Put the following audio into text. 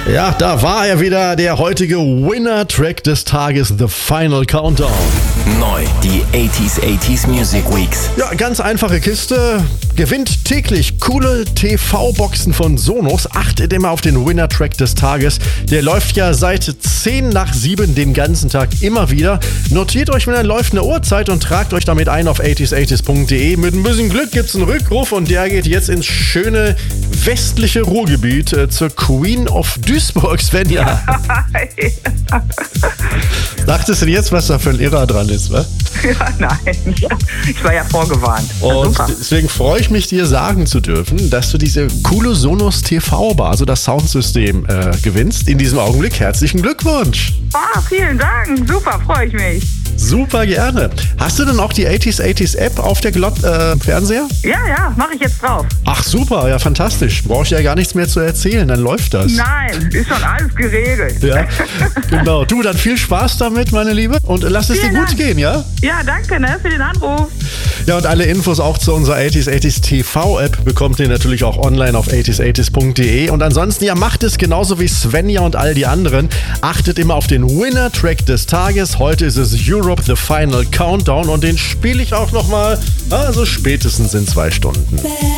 Ja, da war er wieder, der heutige Winner-Track des Tages, The Final Countdown. Neu, die 80s Music Weeks. Ja, ganz einfache Kiste. Gewinnt täglich coole TV-Boxen von Sonos. Achtet immer auf den Winner-Track des Tages. Der läuft ja seit 6:50 den ganzen Tag immer wieder. Notiert euch, wenn er läuft, eine Uhrzeit und tragt euch damit ein auf 80s80s.de. Mit ein bisschen Glück gibt's einen Rückruf und der geht jetzt ins schöne westliche Ruhrgebiet zur Queen of Duisburg, Svenja. Dachtest du jetzt, was da für ein Irrer dran ist, wa? Ja, nein. Ich war ja vorgewarnt. Und deswegen freue ich mich, dir sagen zu dürfen, dass du diese coole Sonos TV-Bar, also das Soundsystem, gewinnst. In diesem Augenblick herzlichen Glückwunsch. Vielen Dank. Super, freue ich mich. Super gerne. Hast du denn auch die 80s App auf der Fernseher? Ja, mache ich jetzt drauf. Ach super, ja fantastisch. Brauche ich ja gar nichts mehr zu erzählen, dann läuft das. Nein, ist schon alles geregelt. Ja, genau. Du, dann viel Spaß damit, meine Liebe. Und lass es dir gut gehen, ja? Ja, danke für den Anruf. Ja, und alle Infos auch zu unserer 80s TV-App bekommt ihr natürlich auch online auf 80s80s.de. Und ansonsten, ja, macht es genauso wie Svenja und all die anderen. Achtet immer auf den Winner-Track des Tages. Heute ist es Europe The Final Countdown und den spiele ich auch nochmal, also spätestens in 2 Stunden.